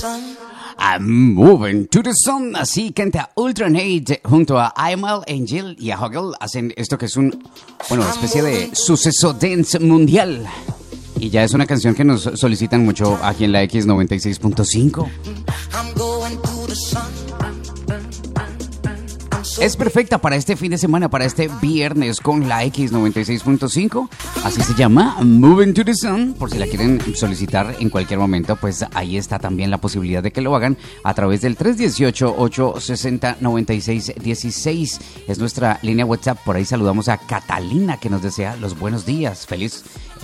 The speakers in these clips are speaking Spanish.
I'm moving to the sun. Así canta Ultranate junto a Aimal, Angel y a Huggle. Hacen esto que es una especie de suceso dance mundial. Y ya es una canción que nos solicitan mucho aquí en la X96.5. Es perfecta para este fin de semana, para este viernes con la X96.5. Así se llama, Moving to the Sun. Por si la quieren solicitar en cualquier momento, pues ahí está también la posibilidad de que lo hagan a través del 318-860-9616. Es nuestra línea WhatsApp. Por ahí saludamos a Catalina, que nos desea los buenos días. Feliz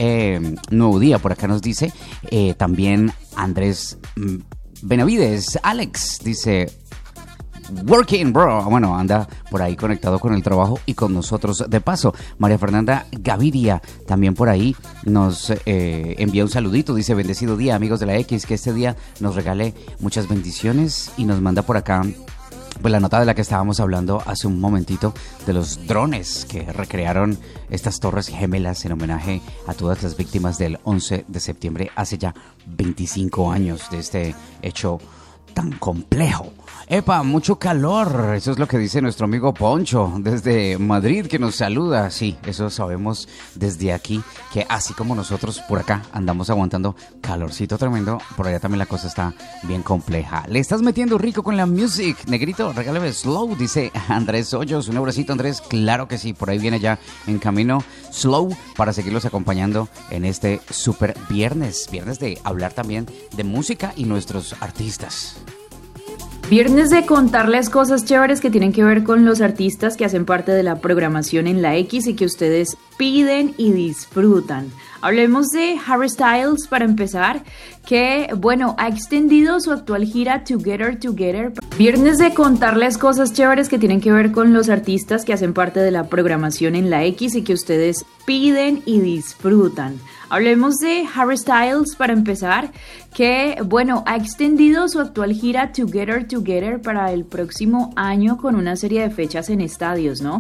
nuevo día, por acá nos dice. También Andrés Benavides. Alex dice... Working, bro. Bueno, anda por ahí conectado con el trabajo y con nosotros de paso. María Fernanda Gaviria también por ahí nos envía un saludito. Dice, bendecido día, amigos de la X, que este día nos regale muchas bendiciones. Y nos manda por acá pues la nota de la que estábamos hablando hace un momentito, de los drones que recrearon estas torres gemelas en homenaje a todas las víctimas del 11 de septiembre, hace ya 25 años de este hecho tan complejo. Epa, mucho calor, eso es lo que dice nuestro amigo Poncho desde Madrid, que nos saluda. Sí, eso sabemos desde aquí, que así como nosotros por acá andamos aguantando calorcito tremendo, por allá también la cosa está bien compleja. Le estás metiendo rico con la music, negrito, regálame Slow, dice Andrés Hoyos. Un abracito, Andrés, claro que sí, por ahí viene ya en camino Slow para seguirlos acompañando en este super viernes de hablar también de música y nuestros artistas. Viernes de contarles cosas chéveres que tienen que ver con los artistas que hacen parte de la programación en la X y que ustedes piden y disfrutan. Hablemos de Harry Styles para empezar, que bueno, ha extendido su actual gira Together. Viernes de contarles cosas chéveres que tienen que ver con los artistas que hacen parte de la programación en la X y que ustedes piden y disfrutan. Hablemos de Harry Styles para empezar, que bueno, ha extendido su actual gira Together para el próximo año con una serie de fechas en estadios, ¿no?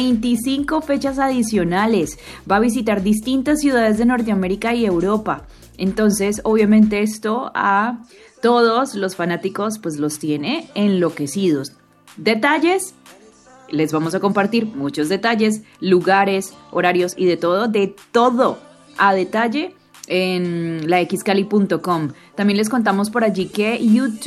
25 fechas adicionales. Va a visitar distintas ciudades de Norteamérica y Europa. Entonces, obviamente esto a todos los fanáticos pues los tiene enloquecidos. Detalles, les vamos a compartir muchos detalles, lugares, horarios y de todo a detalle en laxcali.com. También les contamos por allí que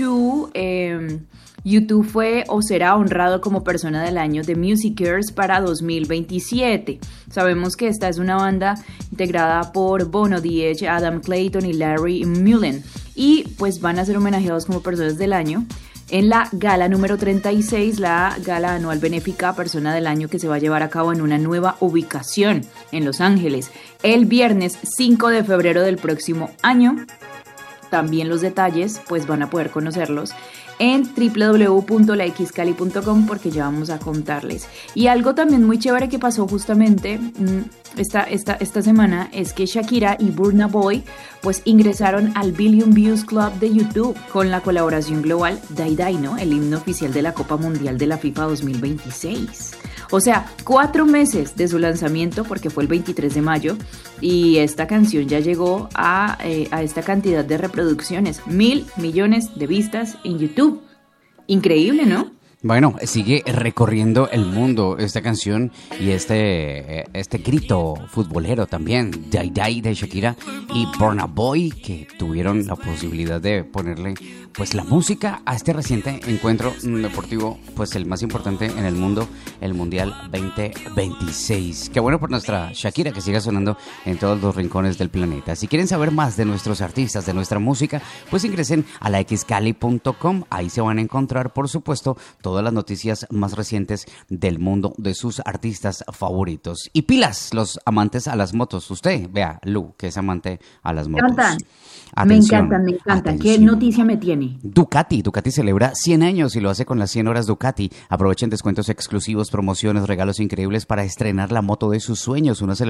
YouTube fue o será honrado como persona del año de Musicers para 2027. Sabemos que esta es una banda integrada por Bono, The Edge, Adam Clayton y Larry Mullen, y pues van a ser homenajeados como personas del año en la gala número 36, la gala anual benéfica Persona del Año, que se va a llevar a cabo en una nueva ubicación en Los Ángeles el viernes 5 de febrero del próximo año. También los detalles pues van a poder conocerlos en www.laxcali.com, porque ya vamos a contarles. Y algo también muy chévere que pasó justamente esta semana es que Shakira y Burna Boy pues ingresaron al Billion Views Club de YouTube con la colaboración global Die Die, ¿no? El himno oficial de la Copa Mundial de la FIFA 2026. O sea, 4 meses de su lanzamiento, porque fue el 23 de mayo, y esta canción ya llegó a esta cantidad de reproducciones, 1.000 millones de vistas en YouTube. Increíble, ¿no? Bueno, sigue recorriendo el mundo esta canción y este grito futbolero también, Die Die de Shakira y Burna Boy, que tuvieron la posibilidad de ponerle pues la música a este reciente encuentro deportivo, pues el más importante en el mundo, el Mundial 2026. Qué bueno por nuestra Shakira, que siga sonando en todos los rincones del planeta. Si quieren saber más de nuestros artistas, de nuestra música, pues ingresen a laxcali.com. Ahí se van a encontrar, por supuesto, todas las noticias más recientes del mundo de sus artistas favoritos. Y pilas, los amantes a las motos. Usted, vea, Lu, que es amante a las motos. Me encantan. ¿Qué noticia me tiene? Ducati celebra 100 años y lo hace con las 100 horas Ducati. Aprovechen descuentos exclusivos, promociones, regalos increíbles para estrenar la moto de sus sueños. Una